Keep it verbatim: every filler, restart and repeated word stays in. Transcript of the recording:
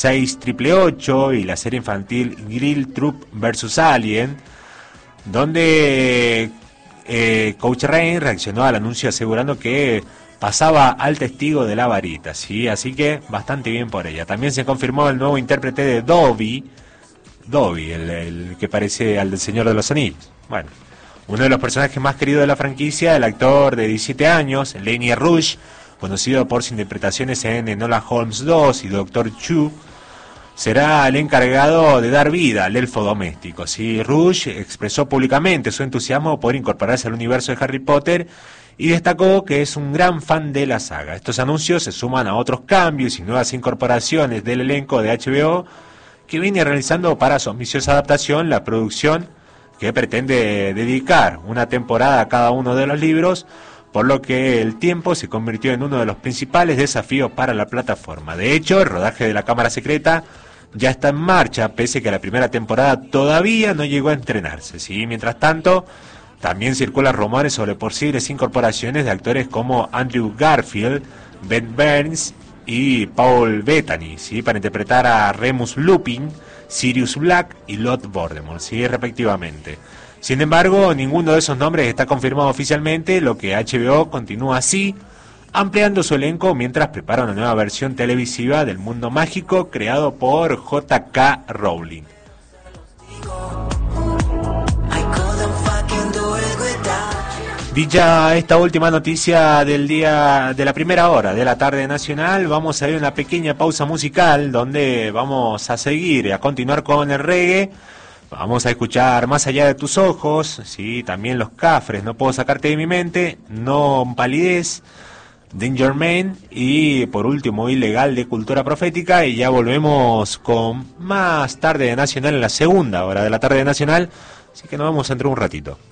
seis triple ocho y la serie infantil Grill Troop versus Alien, donde eh, Coach Rain reaccionó al anuncio asegurando que pasaba al testigo de la varita, ¿sí? Así que bastante bien por ella. También se confirmó el nuevo intérprete de Dobby, Dobby, el, el que parece al del Señor de los Anillos. Bueno, uno de los personajes más queridos de la franquicia, el actor de diecisiete años, Lenny Rush, conocido por sus interpretaciones en Enola Holmes dos y Doctor Chu, será el encargado de dar vida al elfo doméstico, ¿sí? Rush expresó públicamente su entusiasmo por incorporarse al universo de Harry Potter y destacó que es un gran fan de la saga. Estos anuncios se suman a otros cambios y nuevas incorporaciones del elenco de H B O que viene realizando para su ambiciosa adaptación la producción que pretende dedicar una temporada a cada uno de los libros, por lo que el tiempo se convirtió en uno de los principales desafíos para la plataforma. De hecho, el rodaje de La Cámara Secreta ya está en marcha, pese a que la primera temporada todavía no llegó a estrenarse, ¿sí? Mientras tanto, también circulan rumores sobre posibles incorporaciones de actores como Andrew Garfield, Ben Burns y Paul Bettany, ¿sí? Para interpretar a Remus Lupin, Sirius Black y Lord Voldemort, ¿sí? Respectivamente. Sin embargo, ninguno de esos nombres está confirmado oficialmente, lo que H B O continúa así, ampliando su elenco mientras prepara una nueva versión televisiva del mundo mágico creado por J K Rowling. Dicha esta última noticia del día de la primera hora de la tarde nacional, vamos a ir a una pequeña pausa musical donde vamos a seguir y a continuar con el reggae. Vamos a escuchar Más allá de tus ojos, sí, también Los Cafres, No puedo sacarte de mi mente, No palidez, Danger Man y por último Ilegal de Cultura Profética, y ya volvemos con más Tarde de Nacional en la segunda hora de la Tarde Nacional, así que nos vemos dentro de un ratito.